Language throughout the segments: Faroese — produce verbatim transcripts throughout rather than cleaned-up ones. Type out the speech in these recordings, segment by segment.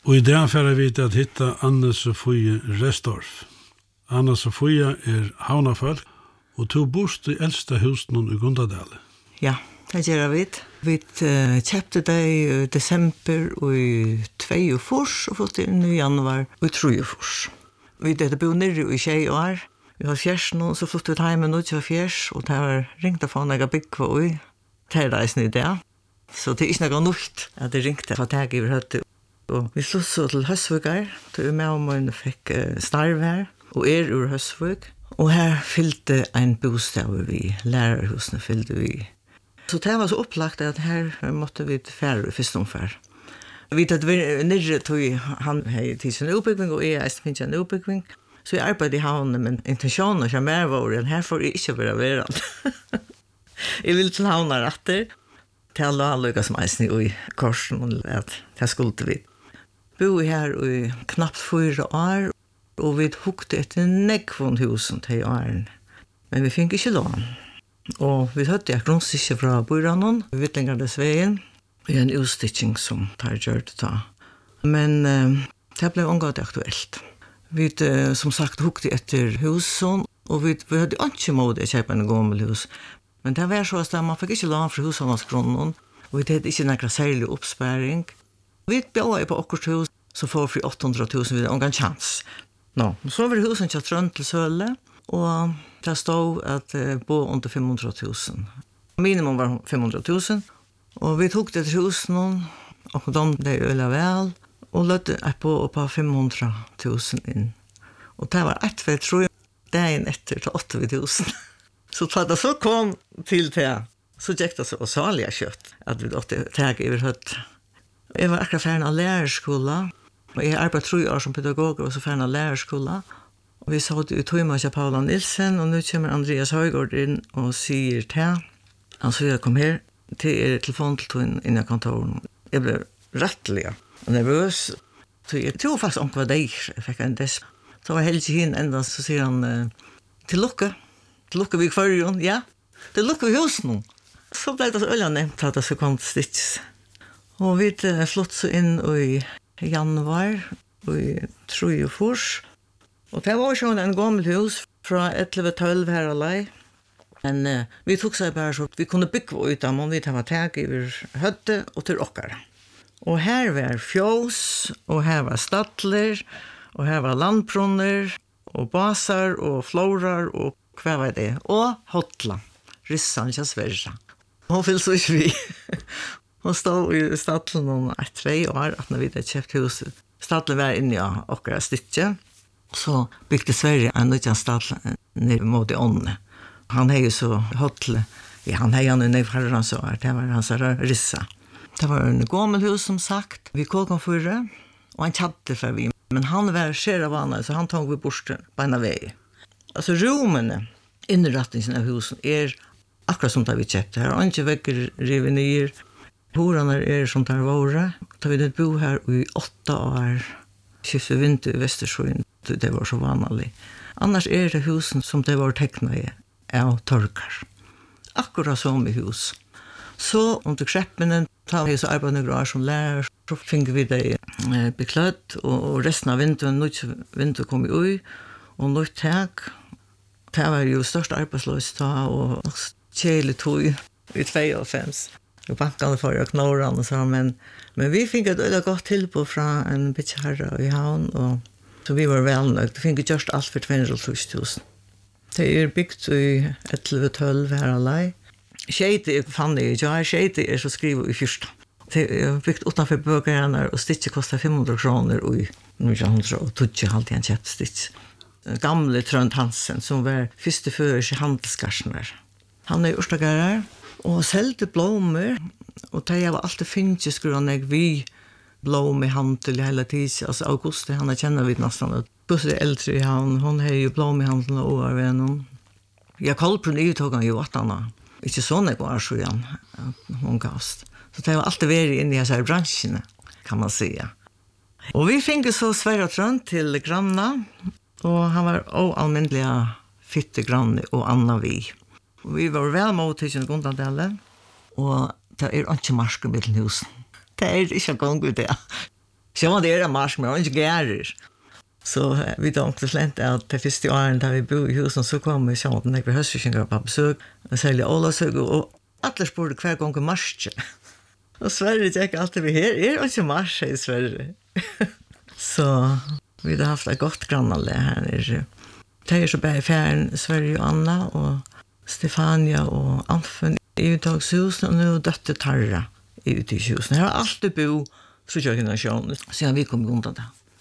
Og i dag får vi til at hitta Anne-Sofie Restorff. Anne-Sofie er havnafolk, og to bost i eldste husen i Gundadale. Ja, det gjør vi. Vi uh, kjøpte det i desember og i tvei og fors, og fått inn i januar og i tru og fors. Vi hadde bo nere i tjei år. Vi var fjers nå, så flyttet vi hjemme nå til fjers, og det var ringt å få noen bygg og i. Det er reisen i det. Så det er ikke noe nytt at det ringte fra teg i høyt. Og vi slått så til Høsvøkar, til vi med om man fikk uh, starv her, og er ur Høsvøk. Og her fylte en bostad vi, lærerhusene fylte vi. Så det var så opplagt at her måtte vi færre i første omfær. Vi tatt nere til han hei til sin utbygging, og jeg finnes en utbygging. Så jeg arbeidde i havnen, men intensjonen som er vår, her får jeg ikke være verand. Jeg vil til havnen retter, til alle lykke som eisen i korsen, og at det skulle vi. Bo her i knapt fyra år, og vi hukte etter nekvån husen til åren. Men vi fikk ikke lån. Og vi høtte jeg grunnsikker fra Boiranon, vi vet lenger dess veien, i en utstitching som tar gjør det da. Men uh, det ble omgått aktuelt. Vi uh, som sagt hukte etter husen, og vi, vi hadde ikke måte å kjøpe en gammel hus. Men det var så at man fikk ikke lån fra husene grunnen, og vi hadde ikke noen særlig oppsparing. Vi bjør på akkurat hus, så får vi åtte hundre tusen videre, og en chans. Nå, så var det husen til Trønd til Søle, og det stod at uh, bo under fem hundre tusen. Minimum var fem hundre tusen, og vi tok det til husen, og de ble øyla vel, og løtte jeg på på fem hundre tusen inn. Og det var ett ved, tror jeg, dagen etter til åtte tusen. Så da det så kom til det, så gikk det så salig kjøtt, at vi åtte teg over høtt. Jeg var akkurat ferdig av lærerskolen, og jeg arbeidde tre år som pedagog, og så ferdig av lærerskolen. Og vi sa ut i Tøyma til Paula Nilsen, og nå kommer Andreas Høygård inn og sier til. Han sier, kom her, til er telefon til Tøyen inn i kontoren. Jeg ble rettelig og nervøs. Så jeg tror faktisk om hva det er. Jeg fikk en desp. Så var heldig hin enda, så sier han, til lukke. Til lukke vi kvarjon, ja. Til lukke vi hos nå. Så ble det så øyne nevnt at det så kom til stitches. Og vi flott så inn i januar, og i tru og fors. Og det var jo en gammel hus fra elleve tolv her og lei. Men uh, vi tok seg bare så vi kunne bygge ut dem, og vi tar tag over høtte og til okkar. Og her var fjås, og her var stadler, og her var landbrunner, og basar, og florar, og hva var det? Og hotla, rissan til Sverige. Hun fyll så ikke vi. Hun stod i stadlen om et tre år, at når vi hadde kjøpt huset. Stadlen var inne i okkar stitje. Så bygde Sverige en nødjan stadlen nere mot i ånne. Han er jo så hotle. Ja, han er jo nere for han så her. Det var hans rissa. Det var en gammel hus som sagt. Vi kom fyrre, og han kjadde for vi. Men han var skjera vana, så han tog vi borsten på en vei. Altså rommene, innrettningen av husen, er akkurat som det vi kjøpte her. Og ikke vekker rivenier. Horene er som det var. Da vi bo her i åtta år. Skiftet vinter i Vestersjøen. Det var så vanlig. Annars er det husen som det var teknet i av torkar. Akkurat som i hus. Så under kreppene, da vi så arbeidet noen år som lærer, så fikk vi det eh, beklødd, og, og resten av vinteren, nødt vinter kom ui, og nødt tak. Det var jo størst arbeidsløs da, og kjelig tog i tvei og fems. Og bankene for å knåre og så, men, men vi fikk et øyne godt tilbud fra en bitjherre i havn, og så vi var velnøyd. Vi fikk gjørst alt for två hundre tusen. Det er bygd i elleve tolv her alai. Skeite er fann jeg ikke her. Skeite er så skriver i fyrsta. Det er bygd utenfor bøkerne, og stitje kostar fem hundre kroner i nitton tjugo, alltid han kjøpt stitje. Gamle Trønd Hansen, som var første fører i handelskarsen der. Han er urstagarer, og selte blommer, og det var alltid finnes skruan jeg vi blom i handel i hele tiden. Altså Auguste, han er kjenner vi nesten. Gusse er eldre i han, hun har jo blom i handel og år ved noen. Jeg kaller på nye tog han jo at han har. Ikke sånn jeg var så igjen, hun gavst. Så det var alltid vært inne i disse bransjene, kan man si. Og vi fikk så Sverre Trønd til Granna, og han var også almindelig fitte Granne og Anna vi. Og vi var vel mot til sin Gundadale, og det er ikke marsk i middelhusen. Det er ikke gang ut det. Så var det era mars, men inte gärer. Så vi tänkte slänt att det första året där vi bor i husen så kom vi så att när vi höstfiskingar på besök och sälja alla sög och alla spår kvar gång mars. Och Sverige gick alltid vi här är inte mars i Sverige. Så vi har haft ett gott grannale här nere. Det är så bara färn Sverige och Anna och Stefania och Alfen i uttagshusen och nu dötte Tarra i uttagshusen. Här har alltid bo så jag kan sjön sen vi kom undan det.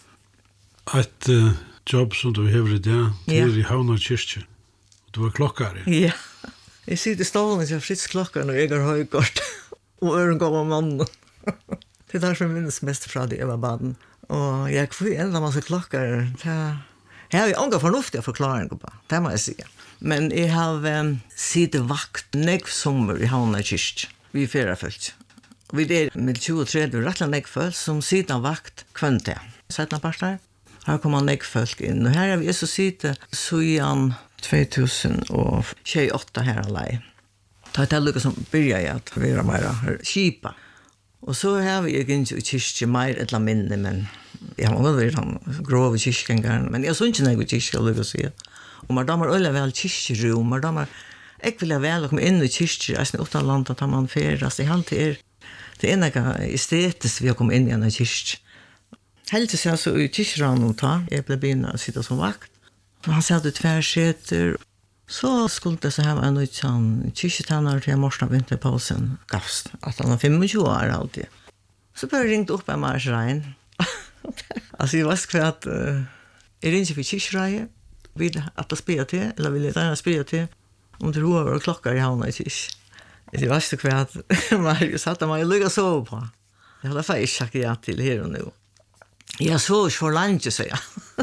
Ett uh, jobb som du har i det, det är i Havna kyrkje. Du var klockare. Ja. Jag sitter stålen så Fritz klockan och jag har höjkort och öron går man. Det är därför minns mest från det var baden. Och jag får ändå massa klockar. Jag har ju ånga förnuftiga förklaringar på. Det må jag säga. Men jag har um, sitt vakt nekv sommer i Havna kyrkje. Vi är fyra följt. Vi är med tjugo trettio rättla nekv följt som sitter vakt kvönte. Sättna parstar. Här kommer nekv folk in. Och här har vi så sitter så igen tjugohundratjugoåtta här alla. Ta ett lucka som börjar jag att vara mer kipa. Och så har vi ju inte kyrkje mer ett minne, men jag har väl varit han grova kyrkjengar, men jag så inte något kyrkje lucka så. Och man damer ölla väl kyrkjerum, man damer jag vill väl komma in i kyrkje, alltså utan land att man färdas i allt är det ena estetiskt vi har kommit in i en kyrkje. Helt så så i kyrkran och ta, jag blev börja att sitta som vakt. Och han satt ut tvärsäter. Så skulle det så här en utan kyrketanar till morgon vinterpausen gavst. Att han var femtio år alltid. Så började ringt upp en marsrein. Alltså jag var kvart uh, är det inte för kyrkreie. Vill att det spela till eller vill det gärna spela till om det roar och klockar i Havna i kyrk. Det var så kvart man satt man ju lugga sova på. Jag hade faktiskt sagt ja till här och nu. Jag såg för lunch så ja.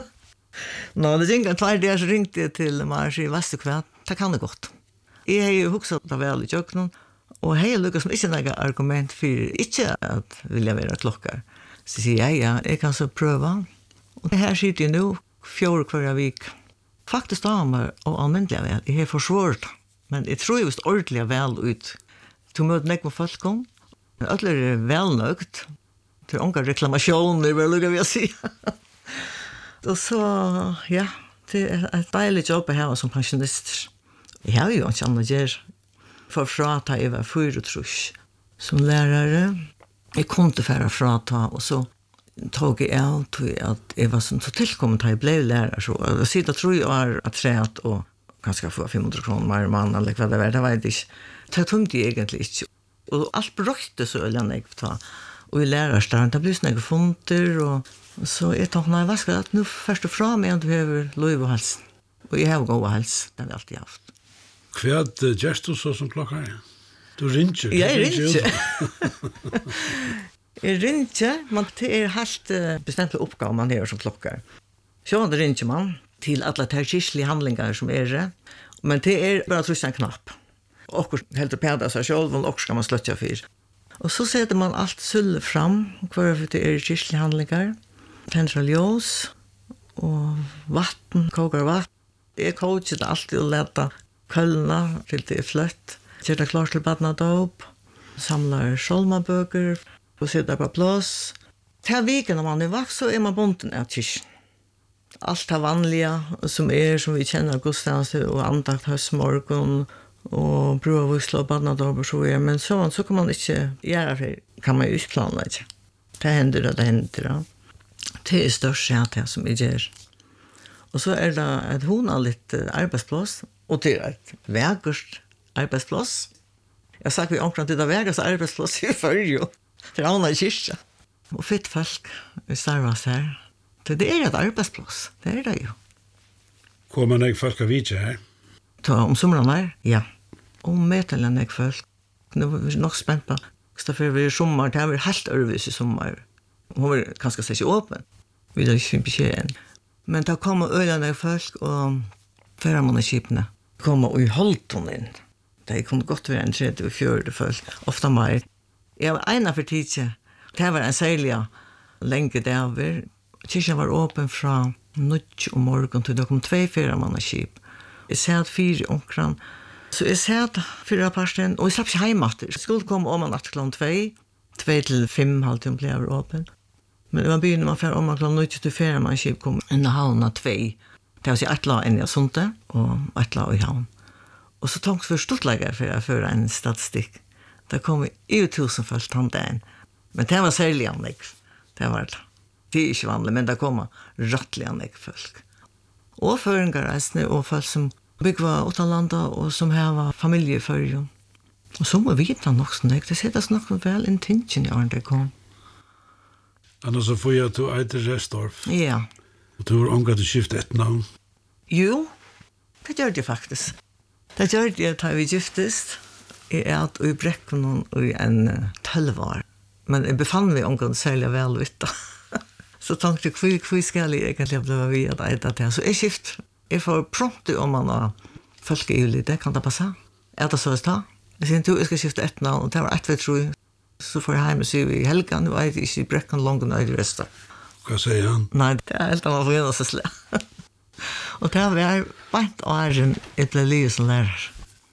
Nå, det gick en tvär där så ringte jag till Mars i Västerkvärt. Det kan det gott. Jag har ju huxat det väl i köknen. Och hej Lukas som inte några argument för inte att vilja vara klockar. Så säger jag, ja, jag kan så pröva. Och det här sitter ju nu fjord kvar vik. Faktiskt har man och användliga väl. Det är för svårt. Men jag tror just ordentligt väl ut. Du möter nek med folk om. Alla är väl nögt. Det är onka reklamationer, vad lukar vi att säga. Och så, ja, det är ett dejligt jobb att ha som pensionister. Jag har ju inte annat gör. För frata jag var fyra trus som lärare. Jag kunde färra frata och så tog jag allt att jag var som så tillkommet att jag blev lärare. Så jag sitter tror jag är att träet och kanske få femhundra kronor mer man eller vad det var. Det var inte. Det tungt egentligen inte. Och allt brökte så eller jag ta. Och i lärarstaden, det blev såna funter och så jag tänkte, nej, vad ska jag nu först och fram med att du behöver lov och hals. Och jag har gått hals, det har vi alltid haft. Kvad gärst du så som klockar är? Du ringer. Jag ringer. Jag ringer, men det är helt bestämt uppgave man gör som klockar. Så det ringer man till alla de här kyrkliga handlingar som är det. Men det är bara att trycka en knapp. Och helt och päda sig själv och ska man slötja för. Och så sätter man allt sull fram kvar det är kyrkliga handlingar. Tändra ljus och vatten, kokar vatten. Det är coachet alltid att leta kölna till det är flött. Sätta klart till badnadop. Samlar solmaböcker och sätta på plats. Till viken när man är vakt så är man bunden av kyrkan. Allt det vanliga som är som vi känner gudstjänst och andakt höstmorgon och prova att slå badnadop och så är. Men så, så kan man inte göra för kan man ju utplana inte. Det händer och det händer. Ja. Det är störst det som vi gör. Och så är det ett honligt arbetsplats. Och det är ett vägust arbetsplats. Jag sa att vi omkring till det vägust arbetsplats i förrjo. Det är Havna kyrkja. Och fitt folk vi starvas här. Det är ett arbetsplats. Det är det ju. Kommer man folk av vidja här? Ta om somrarna här? Ja. Om mätelen är folk. Nu är vi nog spänt på. Så för vi är sommar. Det är helt övervis i sommar. Hon var kanske sig öppen. Vi har inte besked än. Men då kommer öarna folk och förramannaskipna. Kommer i Holton in. Det kunde gott vara en tredje och fjörde folk. Ofta mer. Jag var ena för tidsje. Det var en sälja länge där. Kyrkan var öppen från nutt och morgon till det kom två förramannaskip. Jag satt fyra omkran. Så jag satt fyra parsten och jag slapp inte hemma. Jag skulle komma om en natt klockan två. Två till fem halvtimmar blev öppen. Men det var byen man fer om man klarar nöjt till färra man skip kom in i havna två. Det var så ett lag in i Sunte och ett lag i havn. Och så tog för stortlägare för att föra en statistik. Det kom ju tusen folk om dagen. Men det var särskilt anlägg. Det var det. Det är inte vanligt, men det kommer rättligt anlägg folk. Och föringar och folk som bygger utanlanda och som har familjeförjun. Och så må vita nog snägt. Det sättas nog väl in tingen i åren det kom. Annars så får jag till Eiter Restorff. Ja. Och du har omgått att skifta ett namn. Jo, det gör det faktiskt. Det gör det att vi giftest. Jeg er at i brekken i en tolv år. Men jeg befann meg omgående særlig velvitt. Så tenkte jeg, hvor, hvor skal jeg egentlig bli ved at eide det? Så jeg skift. Jeg får prompt om man har folk i litt. Det kan det passe. Er det så jeg tar? Jeg sier, du, jeg skal skifte et navn, og det var et vi tror jeg. Så får jeg hjemme syv i helgen, og jeg er ikke i brekken langt og i resten. Hva sier han? Nei, det er helt annet for å seg slett. Og det var bare åren jeg ble livet som lærer.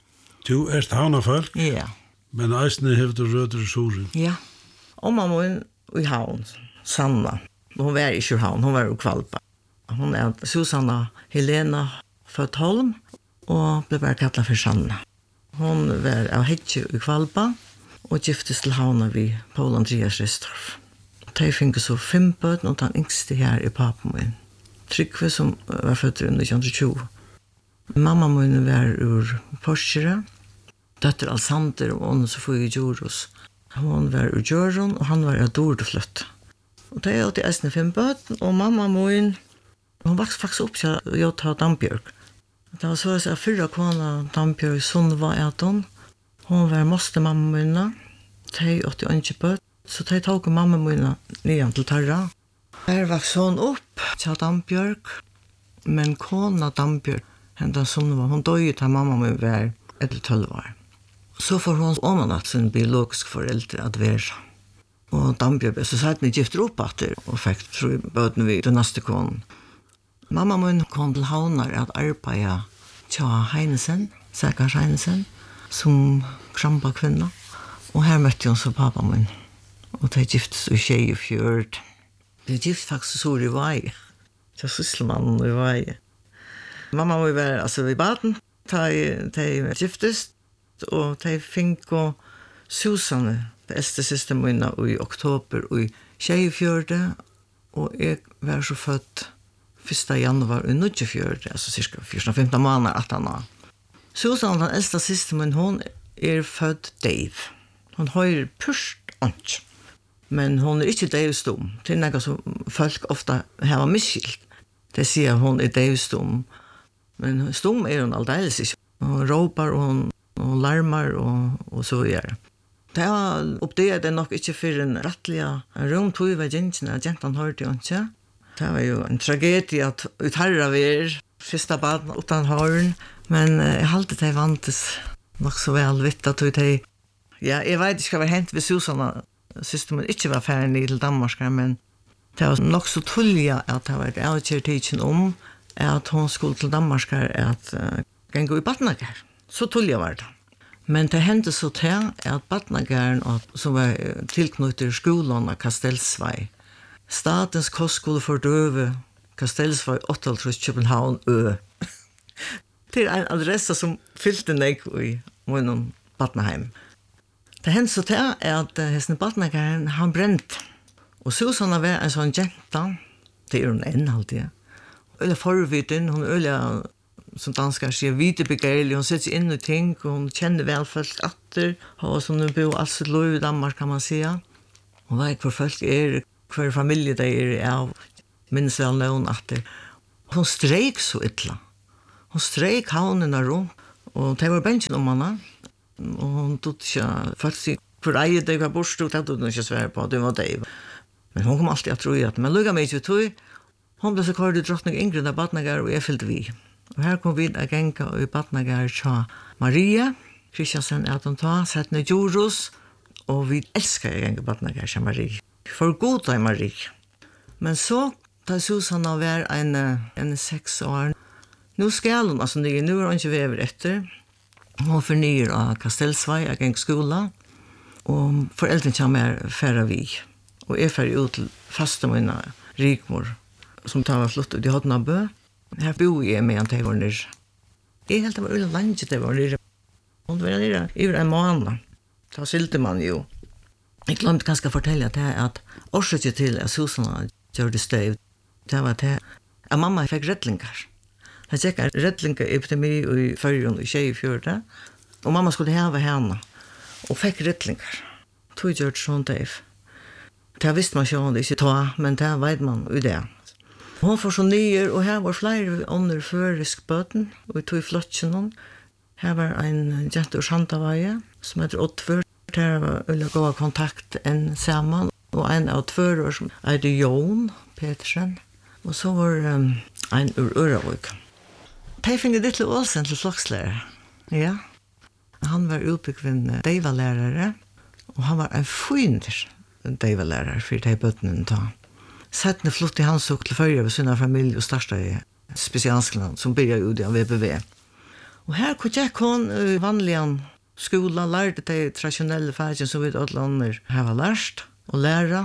Du er havnafolk, Ja. men eisne hev du røder i solen. Ja. Og mamma min i havn, Sanna. Hon var ikke i havn, hon var i Kvalpa. Hon er Susanna Helena født Holm, og ble bare kallet for Sanna. Hon var av Hedje i Kvalpa, og giftes til havna vi Paul Andreas Restorff. De fikk så fem bøten, og den yngste her i papen min. Trygve som var født i nitton tjue. Mamma min var ur Porsche, døtter Alexander og hon så får i Djoros. Hon var ur Djoron, og han var av Dordefløtt. Og det er alltid eisne fem bøten, og mamma min, hon vokste faktisk opp til Jota Dambjørg. Det var så jeg sa, fyrre kona Dambjørg, Sunva Edon. Hon var moste mamma min, de åtte ikke bøten, så de tok mamma min nyan til Tarra. Her vokste hon opp til Dambjørg, men kona Dambjørg, henne Sunva, hon døde til mamma min var etter tolv år. Så får hon omanat sin biologisk foreldre at være. Og Dambjørg, så sa ni gifter opp etter, og fikk tro bøten vi til neste konen. Mamma min kom til havnar at arbeide til Heinesen, Sækars Heinesen, som krampa kvinna. Og her møtte hun så pappa min. Og de giftes i tjej i fjord. De gift faktisk så i vei. Til sysselmannen i vei. Mamma min var altså i baden. De, de giftes, og de fikk og Susanne, det eldste siste minna i oktober i tjej i fjord. Og jeg var så født første januar i nittiofjord, altså cirka fjorton femton måneder at han var. Susanne, den eldste siste min, hun er født Dave. Hun hører pust ånd. Men hon er ikke døvstum. Det er noe som folk ofte har misskilt. De sier hun er døvstum. Men stum er hun aldeles ikke. Hun råper og hun, hun larmer og, og så videre. Det var oppdaget det nok ikke for en rettelig rom tog ved gjengen, at jenten hørte jo ikke. Det var jo en tragedie at utherre vi er første baden uten høren. Men jeg halte det vantes nok så vel vitt at det. Ja, jeg vet ikke hva var hent ved Susanna. Systemen ikke var ferdig til Danmark, men det var nok så tullig at det var et avkjørtidsen om at hun skulle til Danmark at uh, gå i Batnager. Så tullig var det. Men det hendte så til at Batnageren, som var tilknyttet skolen av Kastelsvei, Statens kostskole for døve, Kastelsvei åttiåtte København Ø. Det er en adresse som fylte meg i munnen Batnaheim. Det hendte så til at hesten Batnageren, han brent. Og Susanna var en sånn jenta, det er hun enn alltid. Øyla forviden, hun øyla, som danskar sier, vitebegeirlig, hun setter inn i ting, og hun kjenner vel folk atter, og som hun bor alt sitt lov i Danmark, kan man säga. Hun vet hvor folk er, hvor familie de er av, minnes vel noen atter. Hun streik så ytla. Hun streik havnene rundt, og det var bensjen om henne, og hun tog ikke, folk sier, hvor eier det var bortstod, det tog hun ikke svære på, det var det. Men hun kom alltid at tro i at, men lukka meg ikke tog, hun ble så kort i drottning Ingrid av Batnager, og jeg fyllde vi. Og her kom vi til genka i Batnager til Maria, Kristiansen er de ta, sett ned Djoros, og vi elsker å genka Batnager til Marie. For god av Marie. Men så, da Susanna var en, en seks år, nå skal hun, altså nye, nå er hun ikke vever etter, hun fornyer av Kastelsvei, av genka skola, og foreldrene kommer færre vi. Og jeg fer ut til faste mine rikmor, som tar var flott ut i Hodnabø. Her bor jeg med en til var nere. Jeg helt det var ulla langt det var nere. Hun var nere i en måned. Da sylte man jo. Jeg glemte ganske fortelle til at årsaket til at Susanna gjør det støv, det var til at mamma fikk rettlingar. Det gikk en rettlingarepidemi i førjen i tjejfjörde, og mamma skulle heve henne, og fikk rettlingar. Tog gjør det sånn det. Det visste man ikke om det ikke ta, men det vet man jo det. Hon får så nyer, og her var flere ånder førisk bøten, og vi tog flotjen hon. Her var en jente ur Sandavaje, som heter Oddfør. Her var veldig god kontakt en sammen, og en av tvører som er det Jon Petersen, og så var um, en ur Øravøk. De finner ditt til Åsen til flokslærer. Ja. Han var utbyggven deivalærere, og han var en fynder deivalærere for de bøtene ta. Settene flott i hans og til førje ved sin familie og startet i spesialskolen som begynte ut i V B V. Og her kunne jeg kun i vanlige skola lærte de tradisjonelle fagene som vi alle andre har lært og lære.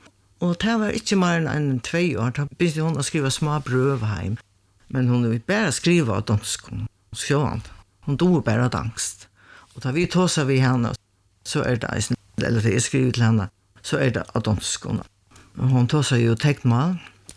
Og det var ikke mer enn tve år. Da begynte hun å skrive små brøv hjem. Men hun ville bare skrive av dansk. Sjåan. Hun dog bare dansk. Og da vi tåser vi henne, så er det, eller det er skrivet til henne, så er det av dansk. Og hun tåser jo tektmål.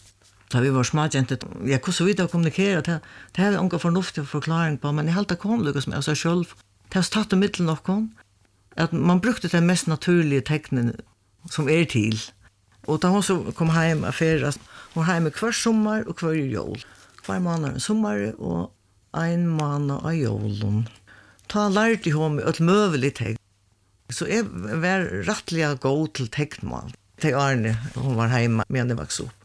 Da vi var småjenter, ja, hvordan vi da kommunikerer, det, det er en fornuftig forklaring på, men jeg halte kom lykkes med seg selv. Det har stått i middelen noen, at man brukte de mest naturlige teknene som er til. Og da hun så kom hjem og ferie, hun var hjemme hver sommer og hver jul. Hver måned en sommer og en måned av julen. Da lærte hun med et møvelig tekn. Så jeg var rettelig god til teknmål. Til Arne, hun var hjemme med han vokste opp.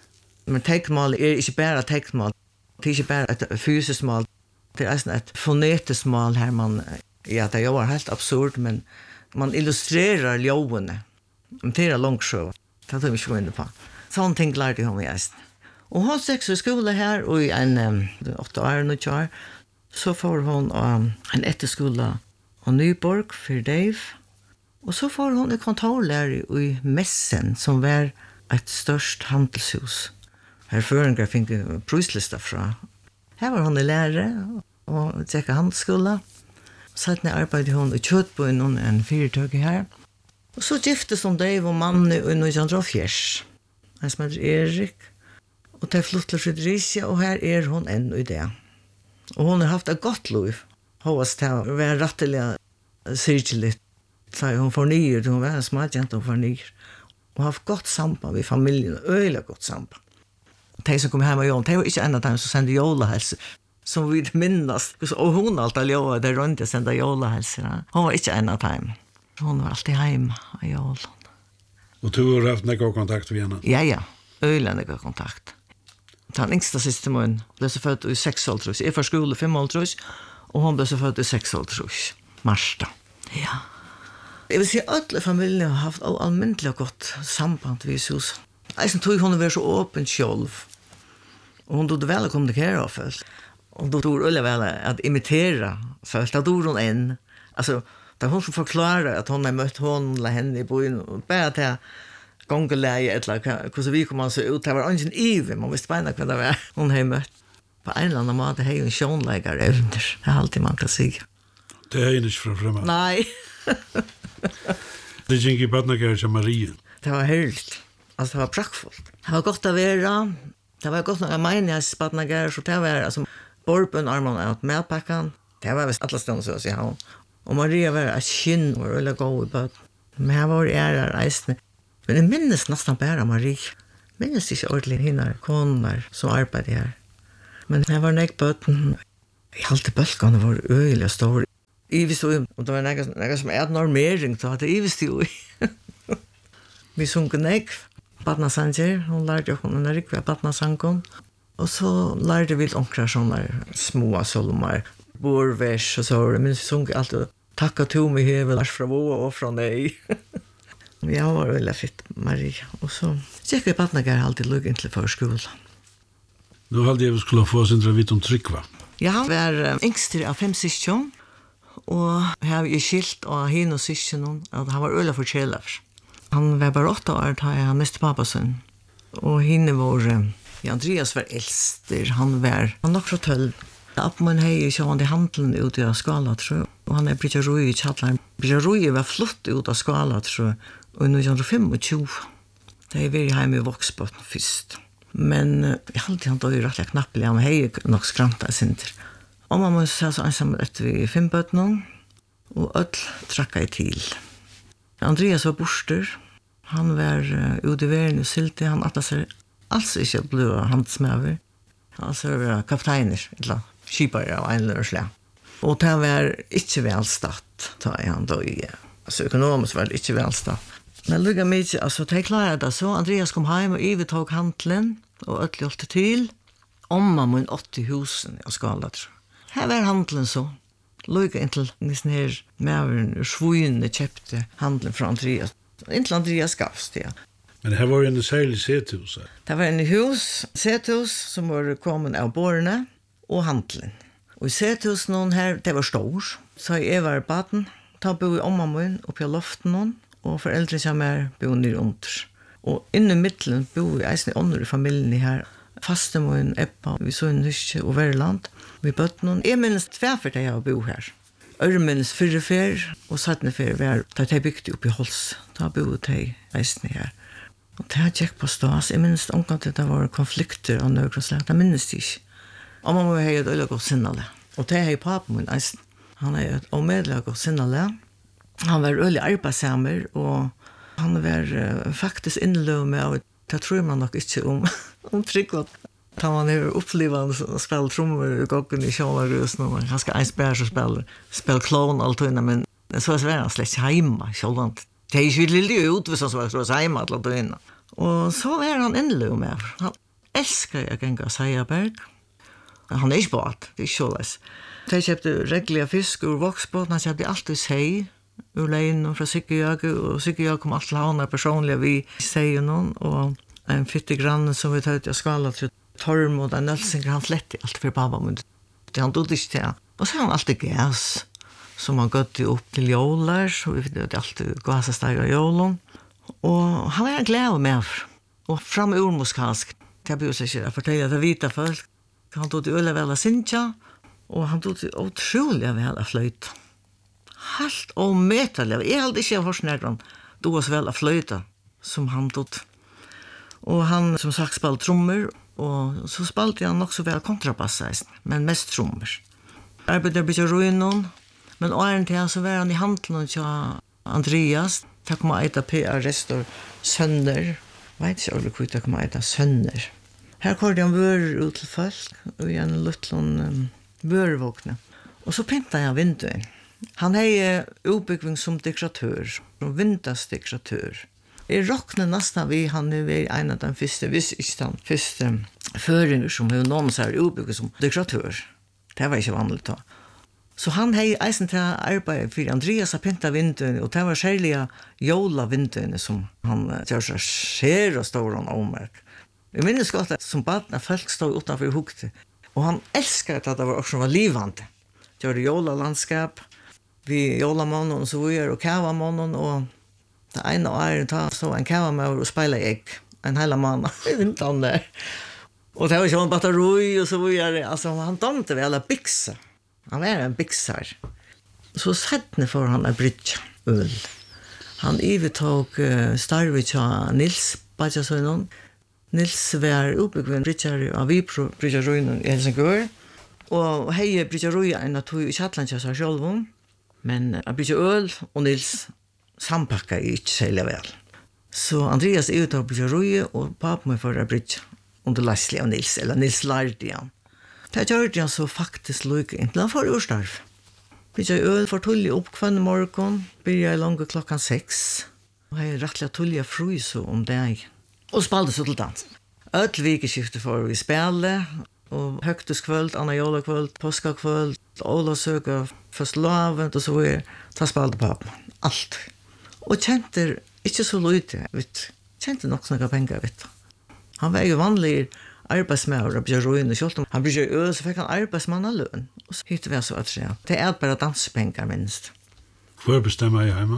Men teknmål er ikke bare teknmål. Det er ikke bare et fysisk mål. Det er et fonetisk mål her man, ja, det er helt absurd, men man illustrerer ljøvene. Det er langt sjø. Det tar vi ikke gå inn på. Sånne ting lærte hun i eisen. Og hun seks i skole her, og i en um, åtte år, nå kjør, så får hun um, en etterskole av Nyborg for Dave. Og så får hun en kontorlærer i Messen, som var et størst handelshus. Her føringer fikk prislista fra. Her var hun i lærer, og tjekka handelsskola. Sedan arbeidde hun i Kjøtbøyen, en fyrtøk her. Og så giftes hun Dave og mannen i nitton oh four. Han som heter Erik. Og det er flott til Fredericia, og her er hun enn i det. Og hun har haft et godt liv. Hås til å være rettelig syrkelig. Så hun får nyer, hun var en smadjent og får nyer. Hun har haft godt samband med familien, øyelig godt samband. De som kom hjem og jobb, de var ikke en av dem som sendte jolahelse, som vi minnes. Og hun alltid jobbet, det rundt jeg sendte jolahelse. Hun var ikke en av dem. Hun var alltid hjemme av jolen. Og du har haft nekka kontakt med henne? Ja, ja. Øyelig nekka kontakt. Den yngste siste måneden ble så født i seks år, tror jeg. Jeg var skole fem år, tror jeg. Og hun ble så født i seks år, tror jeg. Marsta. Ja. Jeg vil si at alle familier har haft almindelig godt samband med Jesus. Jeg som tror hun var så åpen selv. Og hun tog det vel å kommunikere av folk. Og hun tog det vel å imitere folk. Da tog hun en. Altså, da hun skulle forklare at hun har møtt hun eller henne i byen. Og bare til gångeleie, eller hvordan vi kommer så ut. Det var ingen ive, man visste bare hva det var hun har møtt. På en eller annen måte har hun sjånleggere evner. Det er alltid man kan si. Det er ikke fra fremme. Nei. Det gikk i badnagere til Marie. Det var herligt. Altså, det var praktfullt. Det var godt å være. Det var godt å mene jeg badnagere, så det var altså, Borben, armen av medpakken. Det var vist alle steder, så å si han. Og Maria var et kinn, var veldig god i bøten. Men jeg var ære reisende. Men jeg minnes nesten bare Marie. Jeg minnes ikke ordentlig henne, koner som arbeider her. Men jeg var nek bøten. Jeg halte bølgene var øyelig store. Jeg visste jo, og det var noe som er normering, så hadde jeg visste jo. Vi sunket nek, badnasanger. Hun lærte jo henne rik ved badnasangen. Og så lærte vi omkring sånne små solmer, borvers og så. Men vi sunket alltid, takk og to med hevel, fra vår og fra deg. Jeg var veldig fitt, Maria. Og så gikk vi badnager alltid lukk inn til førskolen. Nå hadde jeg skulle få oss en vidt om Trykva. Ja, han var yngster av fem syskjøn, og jeg har skilt av henne og syskjøn, og han var øyelig forskjellig. Han var bara åtta år da han miste pappa sin. Og henne var, ja, Andreas var äldster, han var, han nok fra tølv. Appman hei ikke han i handelen ut av skala, tror jeg. Og han er Bridgeroi i Kjallaren. Bridgeroi var flott ut av skala, tror jeg, og nitton tjugofem. Det er vi hjemme i Voksbåten først. Men jeg halte han døy rettelig knappelig, han hei nok skranta sinter. Og man må se så ensamme etter vi fem bøtene, og ødel trakka i til. Andreas var borster, han var uh, ute i verden og sylte, han atta seg alls ikke blå handsmøver. Altså var kapteiner, eller skipare av en eller slag. Og det var ikke velstatt, da han døy. Altså økonomisk var det ikke velstatt. Men lukka mykje, altså, de klarer det så. Andreas kom heim og Ive tog handelen, og ødelig hjelpte til. Omma mun åtti husen i skala, tror jeg. Her var handelen så. Lukka inntil nesten her mæveren og svujene kjøpte handelen fra Andreas. Inntil Andreas gavst, ja. Men det her var jo en særlig sethus. Det var en hus, sethus, som var kommet av bårene, og handelen. Og i sethus noen her, det var stor. Så jeg var i baden, da bo i omma mun, oppi av loften noen, og foreldre som er bo nere under. Og inne i middelen bo vi eisne under i familien her. Fastemoen, Eppa, vi så en huske og Verland. Vi bøtte noen. Jeg minnes tverfer da jeg bo her. Øre minnes fyrre fer, og sattne fer var da jeg bygde opp i Hols. Da bo jeg eisne her. Og det har jeg på stas. Jeg minnes omkant at det var konflikter og nøkker og slag. Det minnes jeg ikke. Og man må jo ha et øyelig godt sinnale. Og det har jeg papen min eisne. Han er et omedelig godt sinnale. Han var øyelig arbeidssamer, og han var uh, faktisk inneløv med, og det tror man nok ikke om, om tryggvat. Da man er opplevende og spiller trommer i gokken i kjålarhusen, og han skal eins bære og spille, spille klon alt og innan, men så var han slett ikke hjemme, kjålant. Det er ikke lille ut hvis han var slett hjemme alt og innan. Og så var han inneløv med. Han elsker jeg genga Seierberg. Han er ikke båt, det er ikke såleis. De kjøpte reglige fisk ur Voksbåten, han kjøpte alltid sei, ur leien fra Sikkejøge, og Sikkejøge kom alt til havna personlig, vi sier noen, og en fytte grann som vi tar ut av skala til Torm, og den Nølsinger, han fletti alt for pappa, men det han dodde ikke til. Og så har han alltid gas, som han gått opp til jålar, så vi fikk alltid gasesteg av jålen, og han var glad med, og fram i urmoskalsk, det blir seg ikke å fortelle det vita folk, han dodde øyla vel av Sintja, og han dodde utrolig vel av fløyt. Helt ometerlig. Jeg hadde ikke hørt då var så vel av fløyta som han dod. Og han som sagt spalte trommer, og så spalte han nok så vel kontrabass, men mest trommer. Arbeider blir ruinen, men åren til han så var han i handelen til Andreas. Det kom å eita P R-restor sønner. Jeg vet ikke ordentlig hvor det kom å eita sønner. Her kom han vører ut til folk, og igjen luttelen um, vørevåkne. Og så pyntet jeg vinduet. Han har utbygging som dekoratør, som vindagsdekoratør. Jeg råkner nesten vi, han er en av de første, hvis ikke den første føringer som har noen som er utbygging som dekoratør. Det var ikke vanlig da. Så han har eisen til arbeid for Andreas har pyntet vinduene, og det var særlige jola vinduene som han gjør seg skjer og står og ommerk. Jeg minnes godt at som badene folk stod utenfor hukte, og han elsket at det var også var livande. Det var jola landskap, vi jolamånen og så videre, og kavamånen, og det ene året ta så en kavamål og speile egg, en hela måned, i vinteren der. Og det var ikke en batteri og så videre, altså han domte vel å bykse. Han var en bykser. Så settene for han en brytja, øl. Han ivetog uh, starvet av Nils, bare så noen. Nils var oppbyggven brytjar av Vipro, brytjarruinen i Helsingør, og hei brytjarruinen en av tog i Kjallandja seg sjølvom, men jeg brytja øl, og Nils sampakka ikke særlig vel. Så Andreas ivetog brytjarruinen, og pappa meg for å brytja under Leslie og Nils, eller Nils lærte han. Det gjør han så faktisk lykke inntil han får urstarv. Brytja øl for tullig opp kvann i morgen, byrja i lange klokkan seks, og hei rettelig tullig fru så om det. Og spalte så til dans. Øtl vikeskifte for vi spille, og høgtuskvöld, Anna Jola-kvöld, påskakvöld, Ålasøka, først lavent, og så var jeg, ta spalte på alt. Og kjente ikke så lite, vet kjente nok snakka penger, vet Han var jo vanlig arbeidsmæver, og blir ruin og kjolt. Han blir jo øl, så fikk han arbeidsmannaløn. Og så hittet vi så at det er bare dansepenger minst. Hvor bestemmer jeg hjemme?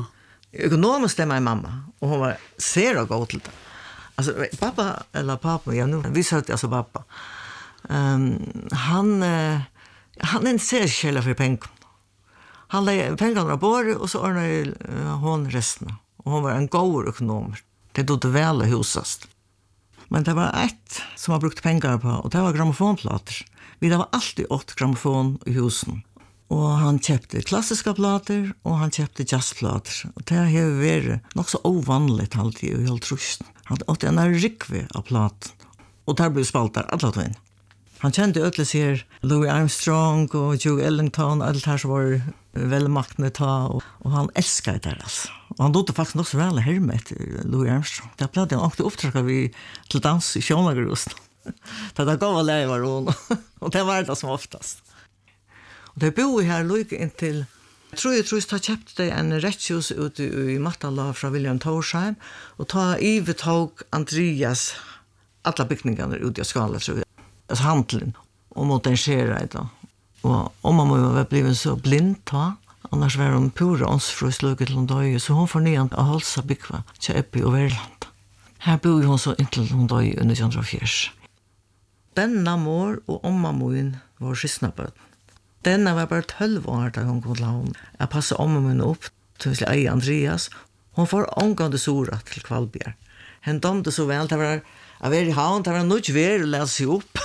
Ekonomiskt det min mamma. Och hon var ser god till det. Alltså pappa eller pappa, ja nu vi sa att alltså pappa. Ehm han uh, han är en särskild för pengar. Han lägger pengarna på bordet och så ordnar uh, hon resten. Och hon var en god ekonom. Det då det väl husast. Men det var ett som har brukt pengar på och det var grammofonplater. Vi det var alltid åt grammofon i husen. Och han köpte klassiska plater och han köpte jazzplater. Och det har varit nog så ovanligt alltid i helt trust. Han åt en rikve av platen. Och där blev spaltar alla två. Han kände ödle sig Louis Armstrong och Joe Ellington, allt här som var välmaktande ta och, och han älskade det alltså. Och han dog faktiskt också väl härmet Louis Armstrong. Det blev han åkte uppdrag vi till dans i Sjönlagerust. Det där gav alla var hon och det var det som oftast. Och det bor här lika in till jag tror jag tror jag köpte en rättshus ute i Mattala från William Torsheim och ta ivetag Andreas alla byggningarna ute i Skala tror jag. Alltså handeln och modernisera det. Och om man var blivit så blind ta, annars var de pura ånsfröslöket till döj, så hon får ner att halsa byggva till Eppi och Värland. Här bor hon så inte till hon döj under nittonhundrafjärde. Denna mor och ommamoin var skissnaböd. Denna var bara tolv år da hon kom til hon. Jeg passet ommamoin upp till ei Andreas. Hon får omgående sora til Kvalbjer. Hen domte så väl, det var av er i havn, det var nok ver å lese seg opp.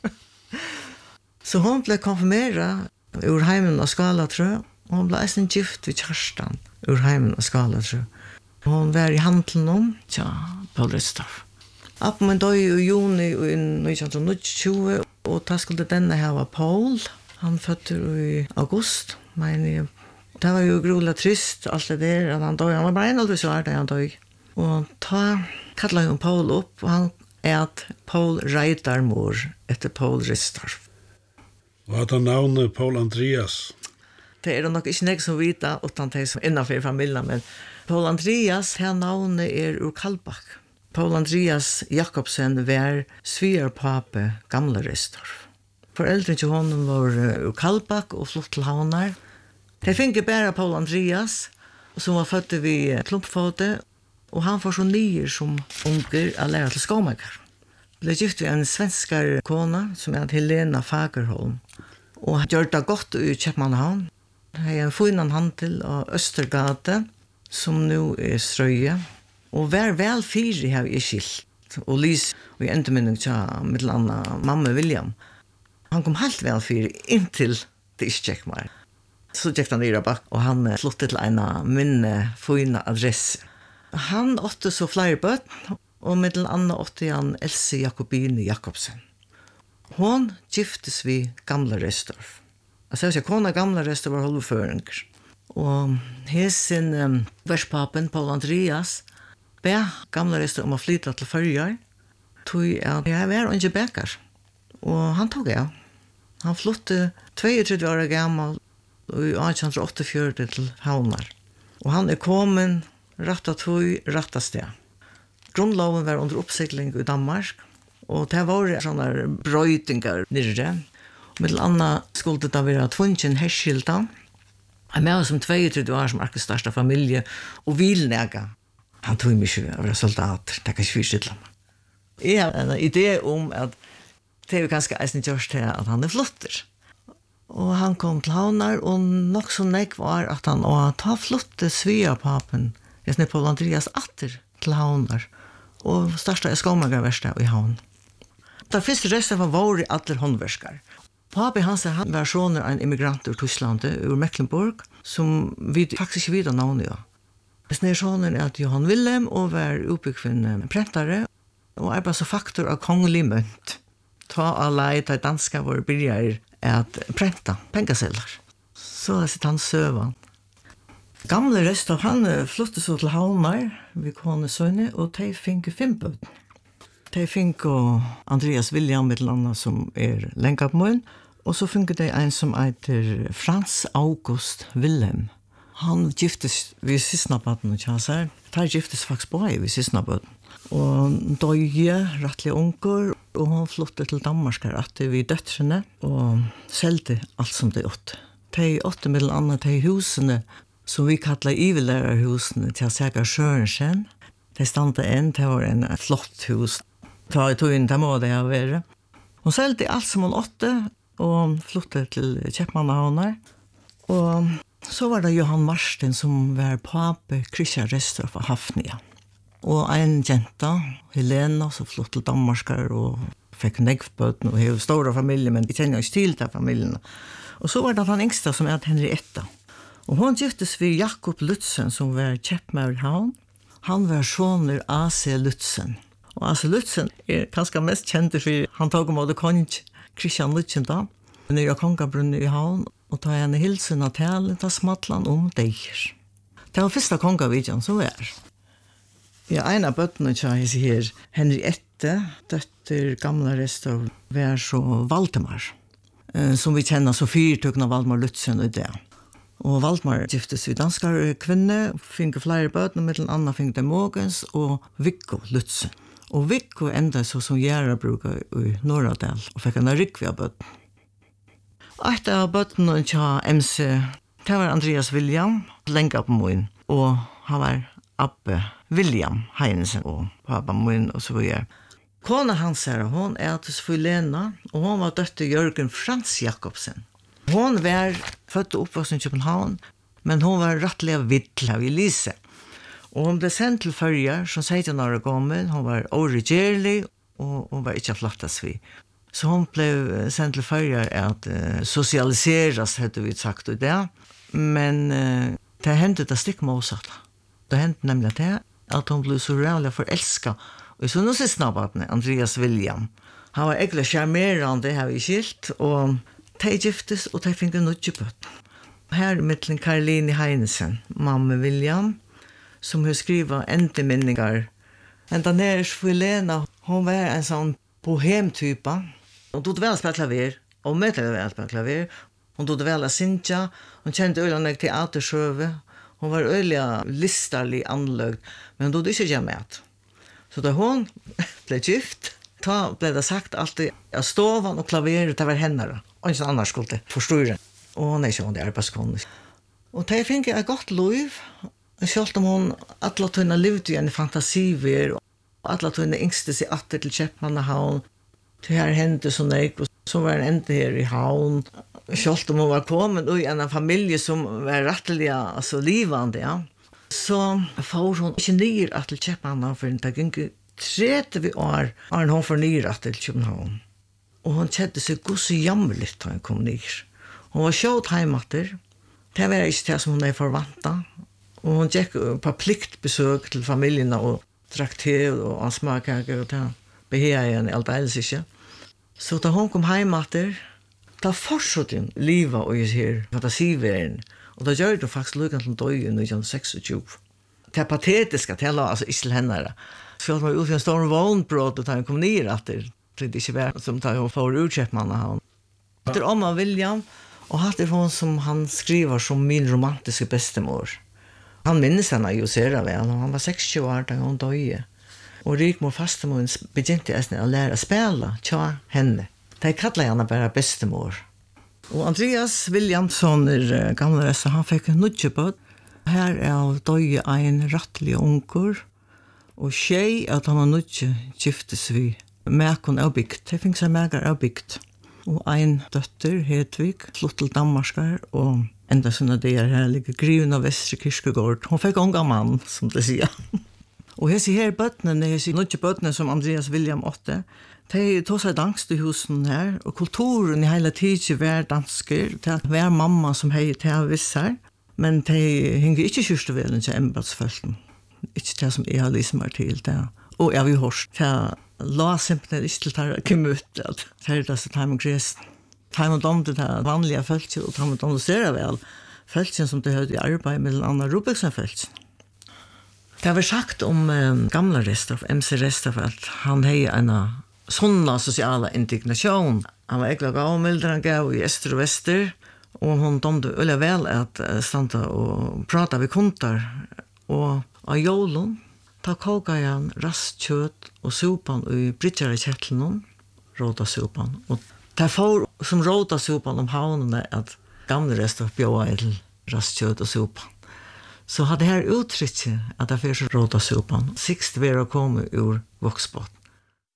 Så hon blev konfirmerad ur heimen av Skalatrö. Och hon blev en gift vid Kjerstan ur heimen av Skalatrö. Hon var i handelen om, tja, Paul Ristorff. Appen min døg i juni i nittonhundratjugo, og da skulle denne her var Paul. Han fødte i august, men det var jo grulig trist, alt det der, at han døg. Han var bare en aldrig så er det han døg. Og da kallet hun Paul opp, og han er at Paul Reidarmor etter Paul Ristorff. Hva er det navnet Paul Andreas? Det er nok ikke nek som vita, utan det som innenfor familien, men Paul Andreas, her navnet er ur Kallbakk. Paul Andreas Jakobsen var svigerpape gamle Ristorff. Foreldren til honom var ur Kallbakk og flott til Havnar. De finner bare Paul Andreas, som var født vid Klumpfåte, og han får så nyer som unger å lære til skåmaker. Ble gift ved en svenskar kona, som er Helena Fagerholm, og gjør det godt i Kjeppmannhavn. Det er en funnet handel av Østergate, som nå er Strøye, og vær vel fire har vi skilt. Og Lys, og i endeminning til middelandet mamma William, han kom helt vel fire inntil det ikke gikk meg. Så gikk han i Rabak, og han sluttet til en minne funnet adresse. Han åtte så flere bøtten, og middel Anna åtte han Else Jakobine Jakobsen. Hon giftes vi gamle Ristorff. Altså jeg kona gamle Ristorff var holdføringer. Og hesin um, verspapen Paul Andreas be gamle Ristorff om å flytta til Førjar, tog at jeg var ikke bekar. Og han tog jeg. Han flytte treogtretti år gammal i nitton åttiofyra til Havnar. Og han er kommet rett og tog rett av sted. Grundloven var under oppsikling i Danmark, og det var sånne brøytingar nere. Middel anna skulle det da være tvungen herskilda. Jeg med som treogtretti år som akkurat største familie, og vilnega. Han tog mig ikke å være soldater, det kan ikke fyrstidla meg. Jeg har en idé om at det er ganske eisen gjørst til at han er flotter. Og han kom til Havnar, og nok så nek var at han å ta flotte sviapapen, jeg snitt på Andreas atter til Havnar, og største er skåmagerverste i Havn. Da første resten var våre alle håndverskar. Papi hans han var sånne en immigrant ur Tyskland, ur Mecklenburg, som vi faktisk ikke videre navnet. Ja. Det er sånne at Johan Wilhelm og var oppbyggfinn prentare, og er bare så faktor av kongelig mønt. Ta alle de danska våre byrjar at prenta pengaseller. Så er sitt han søvann. Gamle Ristorff, han flyttet så til Havnar, vi kone sønne, og de fikk fem bøten. De fikk Andreas William, et eller annet som er lenka på munn, og så fikk de en som heter Frans August Wilhelm. Han giftes ved Sisnabaden og Kjasar. De giftes faktisk bare ved Sisnabaden. Og døye, rettelig unger, og han flyttet til Danmark etter vi døtrene, og selte alt som de åtte. De åtte mellom andre, de husene som vi kallar ivelærarhusen til Sækar Sørensen. Det stod en, det var en flott hus. Ta i tog inn, det må det ha vært. Hun selte alt som hun åtte, og flyttet til Kjeppmannahavnar. Og så var det Johan Marsten som var pape Christian Restorff av Hafnia. Og en jenta, Helena, som flyttet til Danmarskar og fikk negvbøten og hevde store familier, men de kjenner ikke til til familiene. Og så var det den yngste som er Henrietta. Og hun giftes ved Jakob Lutzen, som var Kjeppmaurhavn. Han var soner A C Lutzen. Og A C Lutzen er kanskje mest kjent for han tog om å kong Christian Lutzen da. Nere av kongabrunnet i havn, og ta henne hilsen av talen, ta smatlan om deir. Det var første kongavidjan som var. Ja, en av bøttene tja jeg sier Henriette, døtter gamla Restorff, var så Valdemar, eh, som vi kjenner så fyrtøkna Valdemar Lutzen og det. Og Valdemar giftes vi danskar kvinne, finner flere bøttene, med den andre finner Mogens og Viggo Lutzen. Og Viggo enda så som Gjæra bruker i Norradal, og fikk en rikvi av bøtten. Et av bøttene tja M C, det var Andreas William, lenge på min, og han var Abbe William Heinesen og pappa min og så videre. Kona hans her, hon er til Sfylena, og hon var døtter Jørgen Frans Jakobsen. Hon var født og oppvoksen i København, men hon var rettelig vittla av Elise. Og hon ble sendt til Førjar, som seksten år gammel, hon var origerlig, og hon var ikke flottast vi. Så hon blev sendt til Førjar at uh, sosialiseras, hadde vi sagt i det, men uh, det hendte det stikk motsatt. Det hendte nemlig det, at hon blev så rævlig forelsket, og så nå ser snabbatene, Andreas William. Han var egentlig charmerende, det har vi skilt, og de giftes, og de fikk en nødgjebøtt. Her mittlen Karoline Heinesen, mamma William, som har skrivet endeminninger. Enda nere for Helena, hun var en sånn bohemtypa. Hun tog vel å spille klaver, og medelig vel å spille klaver. Hun tog vel å synge, hun kjente øyne teatersjøve. Hun var øyelig listarlig anløgd, men hun tog ikke gjøre med. Så da hun ble gift, da ble det sagt alltid at stovan og klaveret, det var henne. Og ikke annars skulle det forstyrre. Og hun er ikke vanlig arbeidskone. Og det fikk jeg et godt liv. Selv om hun alle tøyne levde i en fantasiver, og alle tøyne yngste seg atter til Kjeppmannahavn. Det her hendte så nek, og så var en ende her i havn. Selv om hun var kommet i en familie som var rettelig altså, livande, ja. Så får hun ikke nyr at til Kjeppmannahavn, for det gikk tretti år, og hun får nyr at til Kjeppmannahavn. Og hun kjente seg god så jammerlig da hun kom nyr. Hun var sjått heimater. Det var ikke det som hun er forvantet. Og hun gikk på pliktbesøk til familiene og drakk te og ansmakaker og det. Behea igjen i alt ellers ikke. Så da hun kom heimater, da fortsatte hun livet og jeg sier fantasiveren. Og da gjør det faktisk lykken til døy i nitton tjueseks. Det er patetisk at jeg la altså ikke til henne. Så hun var ute i en stor vognbrott og da hun kom ned etter. Det ikke var som da hun får ut Kjeppmannahavn. Etter Omma William, og hatt det hun som han skriver som min romantiske bestemor. Han minnes henne jo sera vel, og han var sekstjue år da hun døde. Og Rikmor Fastemor begynte å lære å spille tja henne. De kallet henne bare bestemor. Og Andreas Williamson er gamle rester, han fikk en nødgjebød. Her er av døde en rattelig unger, og tjei at han var nødgje giftes vi. Mekon er bygd, det finnes en megar er bygd. Og en døtter, Hedvig, flott til Danmarskar, og enda sånne der her ligger Griven av Vestre Kirkegård. Hun fikk unga mann, som det sier. Og jeg sier her bøttene, jeg sier nødje bøttene som Andreas William åtte, de tog seg dansk til husen her, og kulturen i hele tiden var dansker, det var mamma som hei til å visse her, men de henger ikke kyrstevelen til embatsfølten. Ikke det som jeg har lyst meg til det. Og jeg har jo hørt til la simpelthen ikke til å komme ut at det er det som tar med gresen. Tar med dem til det vanlige følelsen, og tar med dem til å se vel følelsen som det høyde i arbeid med den andre Rubiksen-følelsen. Det har vært sagt om um, gamle Restorff, M C Restorff, at han har en sånne sosiale indignasjon. Han var egentlig gavmilder, han gav i Øster og Vester, og hun domte veldig vel at uh, stande og prate ved kontar. Og av jålen, ta koka igjen rast kjøtt og sopan i bridgerekjettelen, råda sopan. Og det får som råda sopan om havnene at gamle Restorff bjøa til rast kjøtt og sopan. Så hade här uttrycket att det för råda sopan. Sixt vera kommer ur voxbot.